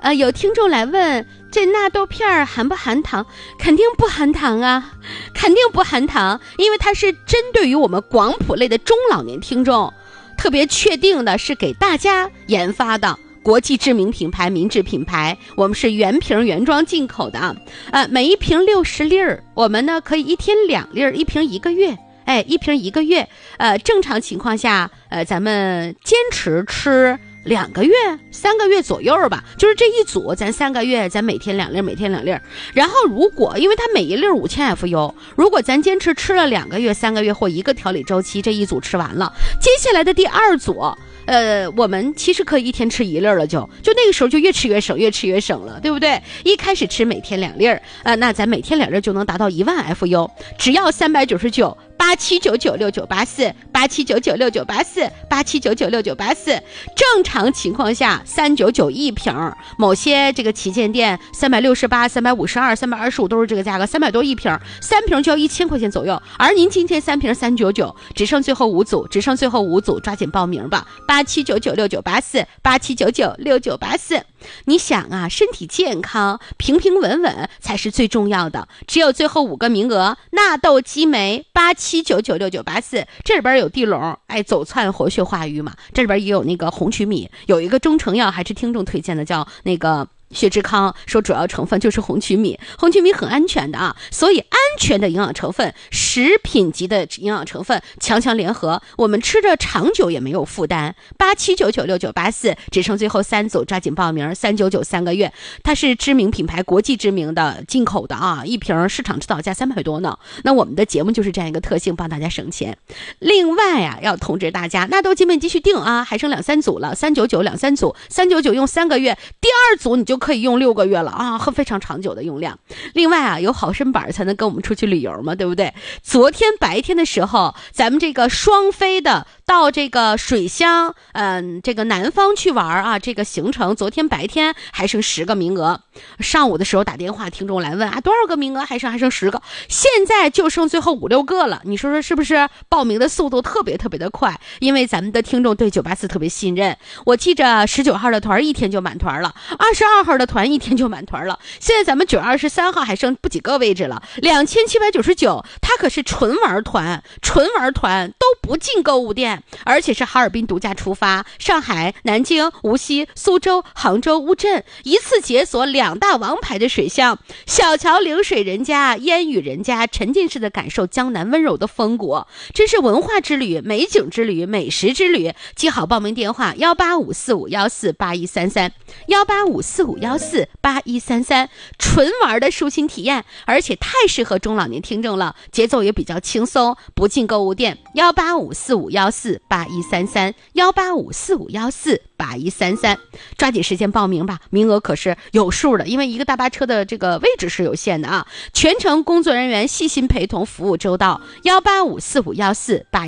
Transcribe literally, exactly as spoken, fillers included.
呃，有听众来问这纳豆片含不含糖？肯定不含糖啊，肯定不含糖，因为它是针对于我们广谱类的中老年听众，特别确定的是给大家研发的。国际知名品牌，民制品牌，我们是原瓶原装进口的啊，呃，每一瓶六十粒儿，我们呢可以一天两粒儿，一瓶一个月，哎，一瓶一个月，呃，正常情况下，呃，咱们坚持吃两个月、三个月左右吧，就是这一组，咱三个月，咱每天两粒，每天两粒。然后如果因为它每一粒五千 F U， 如果咱坚持吃了两个月、三个月或一个调理周期，这一组吃完了，接下来的第二组。呃，我们其实可以一天吃一粒了就，就就那个时候就越吃越省，越吃越省了，对不对？一开始吃每天两粒儿，呃，那咱每天两粒就能达到一万 F U， 只要三百九十九。八七九九六九八四，八七九九六九八四，八七九九六九八四。正常情况下，三九九一瓶，某些这个旗舰店三百六十八、三百五十二、三百二十五都是这个价格，三百多一瓶，三瓶就要一千块钱左右。而您今天三瓶三九九，只剩最后五组，只剩最后五组，抓紧报名吧！八七九九六九八四，八七九九六九八四。你想啊，身体健康、平平稳稳才是最重要的。只有最后五个名额，纳豆激酶八七九九六九八四，这里边有地龙，哎，走窜活血化瘀嘛。这里边也有那个红曲米，有一个中成药还是听众推荐的，叫那个。血之康说主要成分就是红曲米，红曲米很安全的啊，所以安全的营养成分，食品级的营养成分强强联合，我们吃着长久也没有负担。八七九九六九八四，只剩最后三组，抓紧报名，三九九三个月，它是知名品牌，国际知名的进口的啊，一瓶市场指导价三百多呢。那我们的节目就是这样一个特性，帮大家省钱。另外啊，要通知大家，纳豆激酶继续定啊，还剩两三组了，三九九两三组，三九九用三个月，第二组你就可以用六个月了啊，非常长久的用量。另外啊，有好身板才能跟我们出去旅游嘛，对不对？昨天白天的时候，咱们这个双飞的到这个水乡，嗯，这个南方去玩啊，这个行程昨天白天还剩十个名额。上午的时候打电话，听众来问啊，多少个名额？还剩还剩十个，现在就剩最后五六个了。你说说是不是？报名的速度特别特别的快，因为咱们的听众对九八四特别信任。我记着十九号的团一天就满团了，二十二号的团一天就满团了。现在咱们九月二十三号还剩不几个位置了，两千七百九十九，它可是纯玩团，纯玩团都不进购物店，而且是哈尔滨独家出发，上海、南京、无锡、苏州、杭州、乌镇一次解锁两大王牌的水乡，小桥流水人家，烟雨人家，沉浸式的感受江南温柔的风骨，真是文化之旅、美景之旅、美食之旅。记好报名电话：幺八五四五幺四八一三三，幺八五四五幺四八一三三，纯玩的舒心体验，而且太适合中老年听众了，节奏也比较轻松，不进购物店。幺八五四五幺四八一三三，幺八五四五幺四八一三三，抓紧时间报名吧，名额可是有数的，因为一个大巴车的这个位置是有限的啊，全程工作人员细心陪同，服务周到。幺八五四五幺四八